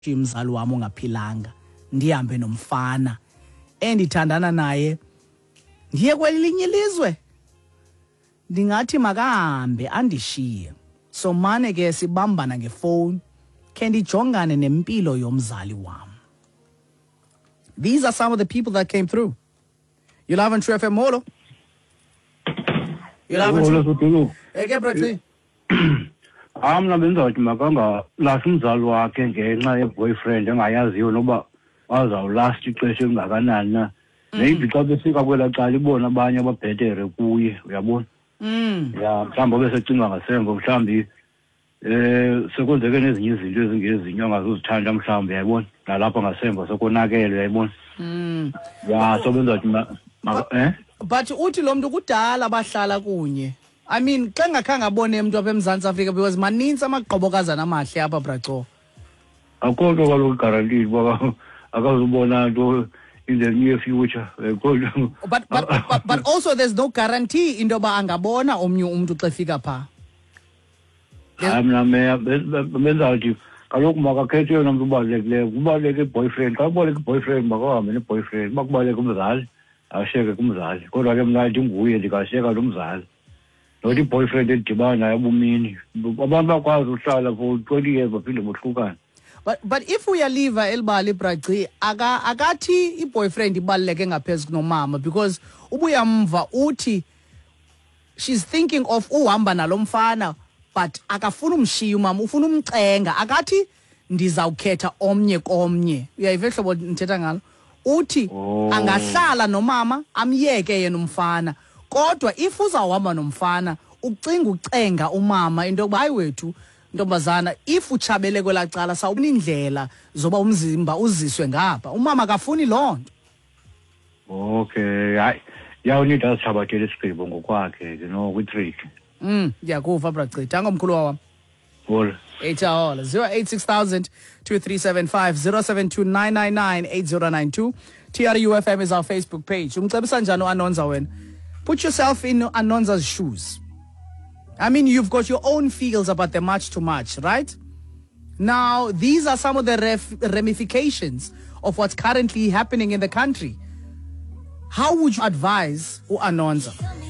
umzali wami ongaphilanga ndihambe nomfana endithandana naye ndiye kwelinye ilizwe, ndingathi makahambe andishiye. So mane ke sibambana ngefone ke ndijongane nempilo yomzali wam. These are some of the people that came through. You love and True FM Molo. You love and True. Eke brother. Amna benza makanga last umzali wakhe ngenxa ye-boyfriend engayaziyo noba wazawulast ixesha elingakanani na. Maybe xa befika kwela cala ibona abanye ababhetere kuye, uyabona? Ya mhlawumbi besecinga ngasemva mhlawumbi sekwenzeke nezinye izinto ezingezinye angazuzithanda mhlawumbi, uyayibona? Nalapha ngasemva sekonakele, uyayibona? Ya so benza But uthi lo muntu kudala bahlala kunye. I mean, xa ngakhange abone umuntu apha eMzantsi Afrika because maninzi amagqobokazana amahle apha braco. Akho nto kaloku guaranteed uba akazubona nto in the near future. But also there's no guarantee into yoba angabona omnye umuntu xa efika phaa. Mna benzawuthi kaloku makakhethe yona mntu ubalulekileyo. Kubaluleke i-boyfriend. Xa kubaluleke i-boyfriend makahambe ne-boyfriend. Uba kubaluleke umzali ashiyeke kumzali. Kodwa ke mna ndinguye ndingashiyeka lo mzali. Not i-boyfriend edibana naye ebomini. Abantu bakwazi uhlala for 20 years baphinde bohlukane. But if uyaliva elibali Bragci akathi i-boyfriend ibaluleke ngaphezu kunomama because ubuyamva uthi she's thinking of uhamba nalomfana but akafuna umshiya umama, ufuna umcenga. Akathi ndizawukhetha omnye komnye. Uyayiva hlobo nithetha ngalo? Uthi angahlala nomama amyeke yena umfana. Kodwa if uzawuhamba nomfana ucinga ucenga umama into yokuba hayi wethu ntombazana if uchabele kwela cala sawubona indlela zoba umzimba uziswe ngapha, umama akafuni loo nto. Okay, hayi yawunida sithabathele isigqibo ngokwakhe, you know, kwi-trick. Ndiyakuva Bragci, ngomkhulu wam. Hola. 086,000 2375 0729998092. TRUFM is our Facebook page. Umcebisa njani uAnonza wena? Put yourself in Anonza's shoes. I mean, you've got your own feels about the much too much, right? Now, these are some of the ramifications of what's currently happening in the country. How would you advise Anonza?